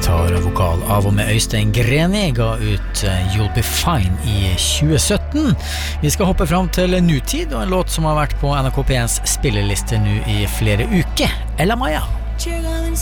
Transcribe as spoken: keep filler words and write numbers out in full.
gitar og vokal av og med Øystein Greni ga ut You'll Be Fine i tjue sytten. Vi skal hoppe fram til nutid og en låt som har vært på N R K P ens spilleliste nå i flere uker. Ella Maja.